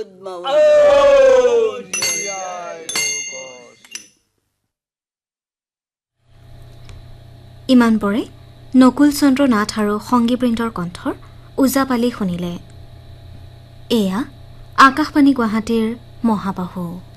ইমান পৰে নকুল চন্দ্ৰ নাথ আৰু সংগীবৃন্দৰ কণ্ঠৰ ওজাপালি শুনিলে। এয়া আকাশবাণী গুৱাহাটীৰ মহাবাহু।